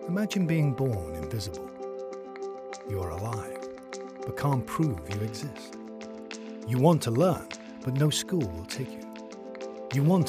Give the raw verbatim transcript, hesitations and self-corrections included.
Imagine being born invisible. You are alive, but can't prove you exist. You want to learn, but no school will take you. You want